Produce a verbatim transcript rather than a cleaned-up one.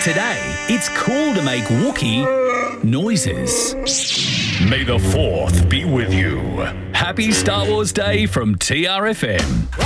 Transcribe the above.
Today, it's cool to make Wookiee noises. May the fourth be with you. Happy Star Wars Day from T R F M.